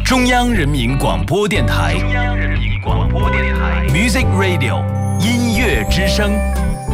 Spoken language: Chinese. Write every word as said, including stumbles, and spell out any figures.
中央人民广播电台。中央人民广播电台。Music Radio， 音乐之声。